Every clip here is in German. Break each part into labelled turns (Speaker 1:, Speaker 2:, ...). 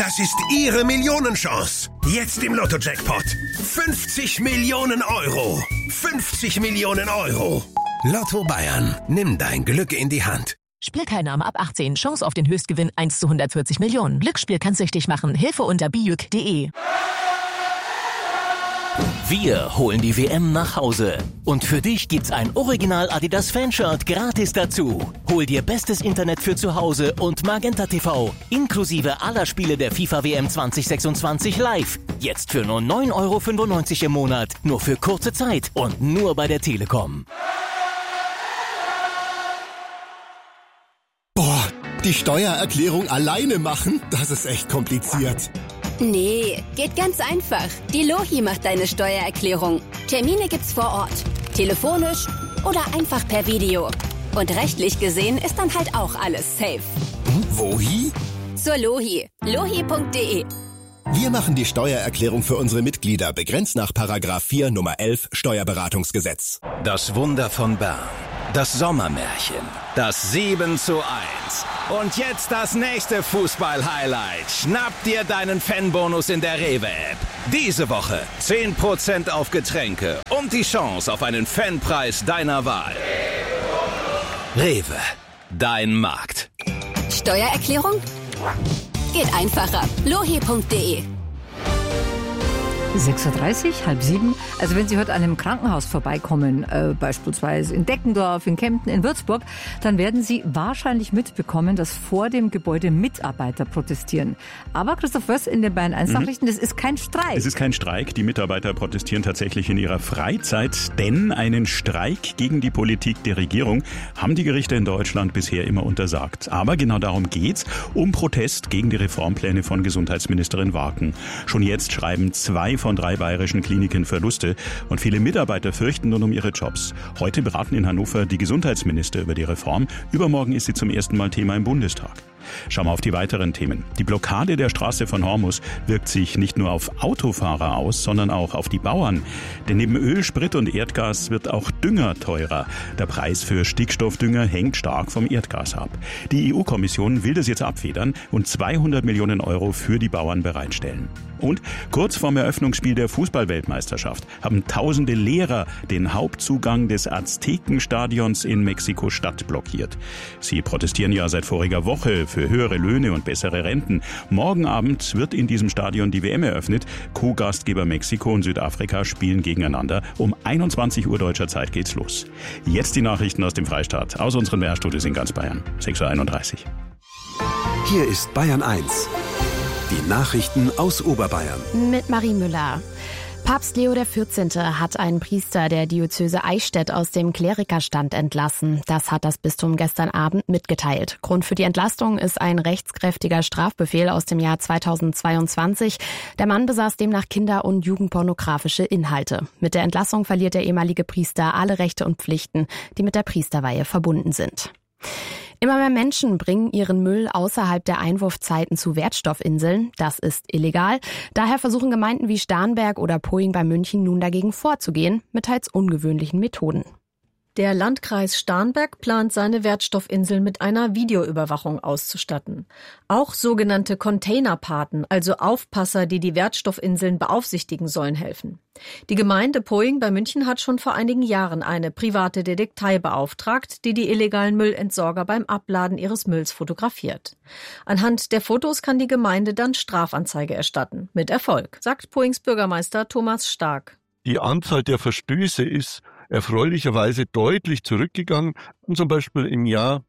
Speaker 1: Das ist Ihre Millionenchance. Jetzt im Lotto-Jackpot. 50 Millionen Euro. 50 Millionen Euro. Lotto Bayern. Nimm dein Glück in die Hand.
Speaker 2: Spielteilnahme ab 18. Chance auf den Höchstgewinn 1 zu 140 Millionen. Glücksspiel kann süchtig machen. Hilfe unter bijuk.de.
Speaker 3: Wir holen die WM nach Hause. Und für dich gibt's ein Original Adidas Fanshirt gratis dazu. Hol dir bestes Internet für zu Hause und Magenta TV. Inklusive aller Spiele der FIFA WM 2026 live. Jetzt für nur 9,95 € im Monat. Nur für kurze Zeit und nur bei der Telekom.
Speaker 4: Boah, die Steuererklärung alleine machen? Das ist echt kompliziert.
Speaker 5: Nee, geht ganz einfach. Die Lohi macht deine Steuererklärung. Termine gibt's vor Ort, telefonisch oder einfach per Video. Und rechtlich gesehen ist dann halt auch alles safe.
Speaker 4: Wohi?
Speaker 5: Zur Lohi. Lohi.de.
Speaker 4: Wir machen die Steuererklärung für unsere Mitglieder, begrenzt nach § 4 Nummer 11 Steuerberatungsgesetz.
Speaker 6: Das Wunder von Bern. Das Sommermärchen. Das 7:1. Und jetzt das nächste Fußball-Highlight. Schnapp dir deinen Fanbonus in der Rewe-App. Diese Woche 10% auf Getränke und die Chance auf einen Fanpreis deiner Wahl. Rewe. Dein Markt.
Speaker 5: Steuererklärung? Geht einfacher. Lohi.de.
Speaker 7: 6:30 Uhr, 6:30. Also wenn Sie heute an einem Krankenhaus vorbeikommen, beispielsweise in Deckendorf, in Kempten, in Würzburg, dann werden Sie wahrscheinlich mitbekommen, dass vor dem Gebäude Mitarbeiter protestieren. Aber Christoph Wöss in den Bayern 1 Nachrichten, das ist kein Streik.
Speaker 8: Es ist kein Streik. Die Mitarbeiter protestieren tatsächlich in ihrer Freizeit, denn einen Streik gegen die Politik der Regierung haben die Gerichte in Deutschland bisher immer untersagt. Aber genau darum geht's, um Protest gegen die Reformpläne von Gesundheitsministerin Warken. Schon jetzt schreiben 2 von 3 bayerischen Kliniken Verluste und viele Mitarbeiter fürchten nun um ihre Jobs. Heute beraten in Hannover die Gesundheitsminister über die Reform. Übermorgen ist sie zum ersten Mal Thema im Bundestag. Schauen wir auf die weiteren Themen. Die Blockade der Straße von Hormus wirkt sich nicht nur auf Autofahrer aus, sondern auch auf die Bauern. Denn neben Öl, Sprit und Erdgas wird auch Dünger teurer. Der Preis für Stickstoffdünger hängt stark vom Erdgas ab. Die EU-Kommission will das jetzt abfedern und 200 Millionen Euro für die Bauern bereitstellen. Und kurz vorm Eröffnungsspiel der Fußball-Weltmeisterschaft haben tausende Lehrer den Hauptzugang des Aztekenstadions in Mexiko-Stadt blockiert. Sie protestieren ja seit voriger Woche für höhere Löhne und bessere Renten. Morgen Abend wird in diesem Stadion die WM eröffnet. Co-Gastgeber Mexiko und Südafrika spielen gegeneinander. Um 21 Uhr deutscher Zeit geht's los. Jetzt die Nachrichten aus dem Freistaat, aus unseren WR-Studios in ganz Bayern. 6:31 Uhr.
Speaker 9: Hier ist Bayern 1. Die Nachrichten aus Oberbayern.
Speaker 10: Mit Marie Müller. Papst Leo XIV. Hat einen Priester der Diözese Eichstätt aus dem Klerikerstand entlassen. Das hat das Bistum gestern Abend mitgeteilt. Grund für die Entlastung ist ein rechtskräftiger Strafbefehl aus dem Jahr 2022. Der Mann besaß demnach kinder- und jugendpornografische Inhalte. Mit der Entlassung verliert der ehemalige Priester alle Rechte und Pflichten, die mit der Priesterweihe verbunden sind. Immer mehr Menschen bringen ihren Müll außerhalb der Einwurfzeiten zu Wertstoffinseln. Das ist illegal. Daher versuchen Gemeinden wie Starnberg oder Poing bei München nun dagegen vorzugehen, mit teils ungewöhnlichen Methoden.
Speaker 11: Der Landkreis Starnberg plant, seine Wertstoffinseln mit einer Videoüberwachung auszustatten. Auch sogenannte Containerpaten, also Aufpasser, die die Wertstoffinseln beaufsichtigen, sollen helfen. Die Gemeinde Poing bei München hat schon vor einigen Jahren eine private Detektei beauftragt, die die illegalen Müllentsorger beim Abladen ihres Mülls fotografiert. Anhand der Fotos kann die Gemeinde dann Strafanzeige erstatten. Mit Erfolg, sagt Poings Bürgermeister Thomas Stark.
Speaker 12: Die Anzahl der Verstöße ist erfreulicherweise deutlich zurückgegangen. Und zum Beispiel im Jahr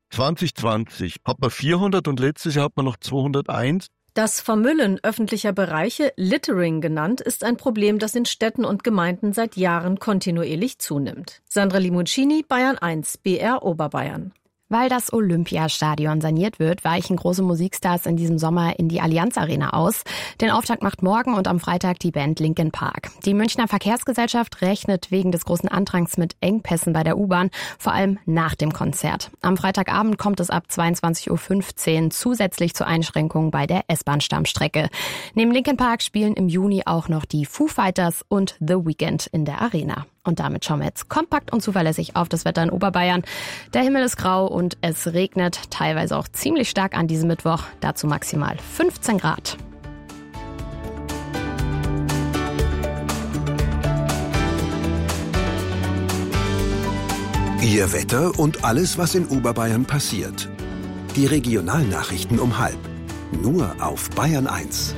Speaker 12: 2020 hat man 400 und letztes Jahr hat man noch 201.
Speaker 11: Das Vermüllen öffentlicher Bereiche, Littering genannt, ist ein Problem, das in Städten und Gemeinden seit Jahren kontinuierlich zunimmt. Sandra Limuccini, Bayern 1, BR Oberbayern.
Speaker 10: Weil das Olympiastadion saniert wird, weichen große Musikstars in diesem Sommer in die Allianz Arena aus. Den Auftakt macht morgen und am Freitag die Band Linkin Park. Die Münchner Verkehrsgesellschaft rechnet wegen des großen Andrangs mit Engpässen bei der U-Bahn, vor allem nach dem Konzert. Am Freitagabend kommt es ab 22:15 Uhr zusätzlich zu Einschränkungen bei der S-Bahn-Stammstrecke. Neben Linkin Park spielen im Juni auch noch die Foo Fighters und The Weeknd in der Arena. Und damit schauen wir jetzt kompakt und zuverlässig auf das Wetter in Oberbayern. Der Himmel ist grau und es regnet teilweise auch ziemlich stark an diesem Mittwoch. Dazu maximal 15 Grad.
Speaker 9: Ihr Wetter und alles, was in Oberbayern passiert. Die Regionalnachrichten um 12:30. Nur auf Bayern 1.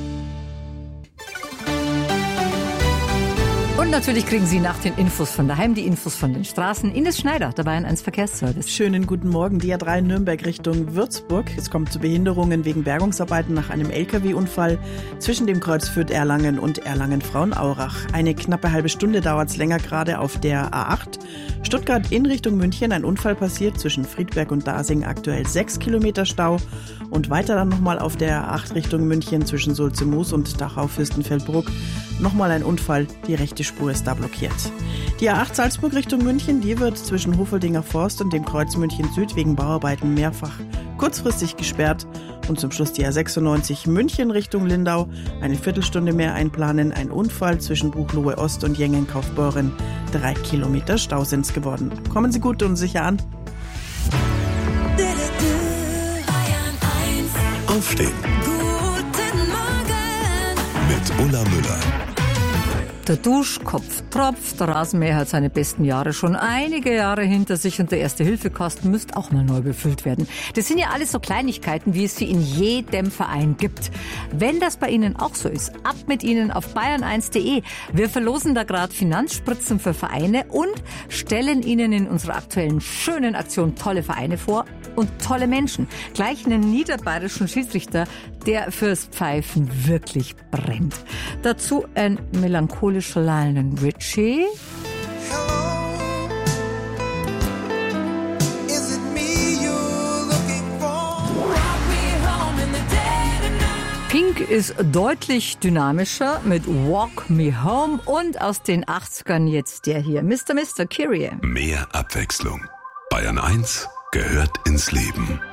Speaker 7: Und natürlich kriegen Sie nach den Infos von daheim die Infos von den Straßen. Ines Schneider, der Bayern 1 Verkehrsservice.
Speaker 13: Schönen guten Morgen. Die A3 Nürnberg Richtung Würzburg. Es kommt zu Behinderungen wegen Bergungsarbeiten nach einem LKW-Unfall zwischen dem Kreuz Fürth-Erlangen und Erlangen-Frauenaurach. Eine knappe halbe Stunde dauert es länger gerade auf der A8. Stuttgart in Richtung München. Ein Unfall passiert zwischen Friedberg und Dasing. Aktuell 6 Kilometer Stau. Und weiter dann nochmal auf der A8 Richtung München zwischen Sulze-Moos und Dachau-Fürstenfeldbruck. Nochmal ein Unfall. Die rechte Spur ist da blockiert. Die A8 Salzburg Richtung München, die wird zwischen Hofeldinger Forst und dem Kreuz München Süd wegen Bauarbeiten mehrfach kurzfristig gesperrt. Und zum Schluss die A96 München Richtung Lindau. Eine Viertelstunde mehr einplanen. Ein Unfall zwischen Buchloe Ost und Jengen-Kaufbeuren. 3 Kilometer Stau sind's geworden. Kommen Sie gut und sicher an.
Speaker 9: Aufstehen.
Speaker 14: Guten Morgen.
Speaker 9: Mit Ulla Müller.
Speaker 7: Der Duschkopf tropft, der Rasenmäher hat seine besten Jahre schon einige Jahre hinter sich und der Erste-Hilfe-Kasten müsste auch mal neu befüllt werden. Das sind ja alles so Kleinigkeiten, wie es sie in jedem Verein gibt. Wenn das bei Ihnen auch so ist, ab mit Ihnen auf bayern1.de. Wir verlosen da gerade Finanzspritzen für Vereine und stellen Ihnen in unserer aktuellen schönen Aktion tolle Vereine vor und tolle Menschen. Gleich einen niederbayerischen Schiedsrichter, der fürs Pfeifen wirklich brennt. Dazu ein melancholischer Lionel Richie. Pink ist deutlich dynamischer mit Walk Me Home und aus den 80ern jetzt der hier, Mr. Kyrie.
Speaker 9: Mehr Abwechslung. Bayern 1 gehört ins Leben.